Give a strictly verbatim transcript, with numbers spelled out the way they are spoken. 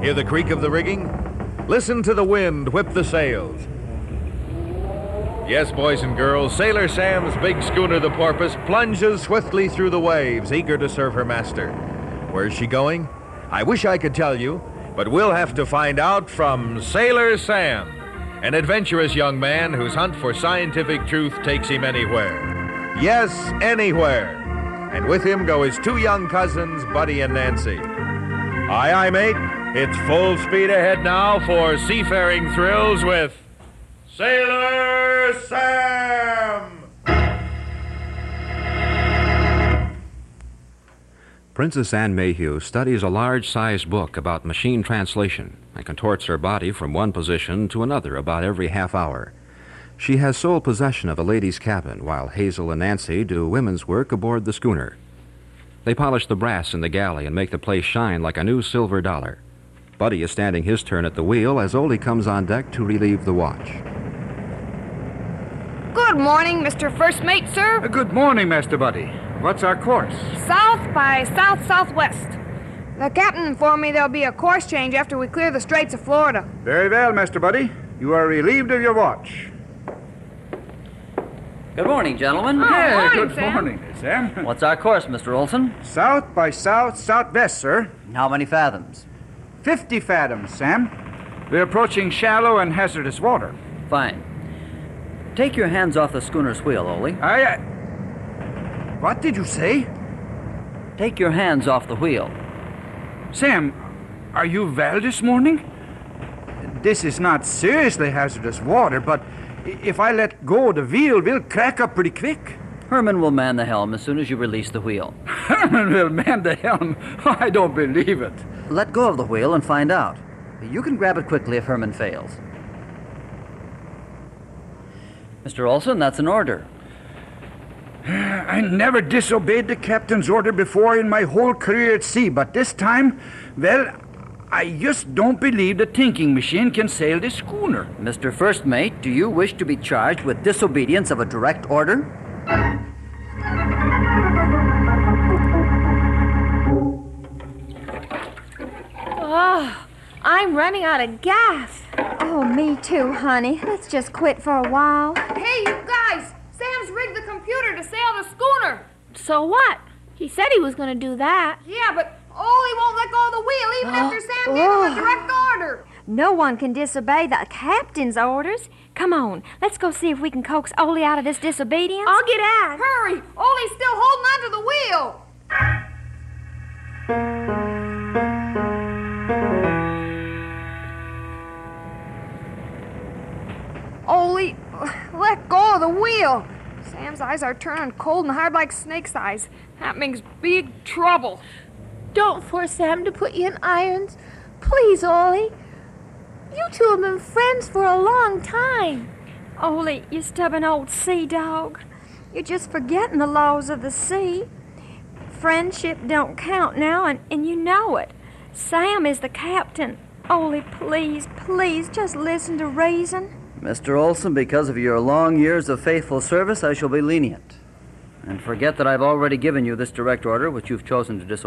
Hear the creak of the rigging? Listen to the wind whip the sails. Yes, boys and girls, Sailor Sam's big schooner, the Porpoise, plunges swiftly through the waves, eager to serve her master. Where's she going? I wish I could tell you, but we'll have to find out from Sailor Sam, an adventurous young man whose hunt for scientific truth takes him anywhere. Yes, anywhere. And with him go his two young cousins, Buddy and Nancy. Aye, aye, mate. It's full speed ahead now for seafaring thrills with Sailor Sam! Princess Anne Mayhew studies a large-sized book about machine translation and contorts her body from one position to another about every half hour. She has sole possession of a lady's cabin, while Hazel and Nancy do women's work aboard the schooner. They polish the brass in the galley and make the place shine like a new silver dollar. Buddy is standing his turn at the wheel as Ole comes on deck to relieve the watch. Good morning, Mister First Mate, sir. Uh, good morning, Master Buddy. What's our course? South by south-southwest. The captain informed me there'll be a course change after we clear the Straits of Florida. Very well, Master Buddy. You are relieved of your watch. Good morning, gentlemen. Oh, Yeah, morning, good Sam. morning, Sam. What's our course, Mister Olson? South by south, southwest, sir. How many fathoms? Fifty fathoms, Sam. We're approaching shallow and hazardous water. Fine. Take your hands off the schooner's wheel, Ole. I... Uh... What did you say? Take your hands off the wheel. Sam, are you well this morning? This is not seriously hazardous water, but if I let go of the wheel, we'll crack up pretty quick. Herman will man the helm as soon as you release the wheel. Herman will man the helm? I don't believe it. Let go of the wheel and find out. You can grab it quickly if Herman fails. Mister Olson, that's an order. I never disobeyed the captain's order before in my whole career at sea, but this time, well, I just don't believe the thinking machine can sail this schooner. Mister First Mate, do you wish to be charged with disobedience of a direct order? Oh, I'm running out of gas. Oh, me too, honey. Let's just quit for a while. Hey, you guys! Sam's rigged the computer to sail the schooner. So what? He said he was going to do that. Yeah, but Ole won't let go of the wheel even after Sam gave him a direct order. No one can disobey the captain's orders. Come on, let's go see if we can coax Ole out of this disobedience. I'll get out. Hurry! Ole's still holding onto the wheel. Ole, let go of the wheel. Sam's eyes are turning cold and hard like snake's eyes. That means big trouble. Don't force Sam to put you in irons. Please, Ole. You two have been friends for a long time. Ole, you stubborn old sea dog. You're just forgetting the laws of the sea. Friendship don't count now, and, and you know it. Sam is the captain. Ole, please, please, just listen to reason. Mister Olson, because of your long years of faithful service, I shall be lenient. And forget that I've already given you this direct order, which you've chosen to disobey.